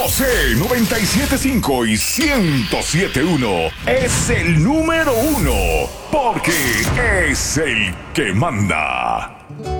José 975 y 1071 es el número uno porque es el que manda.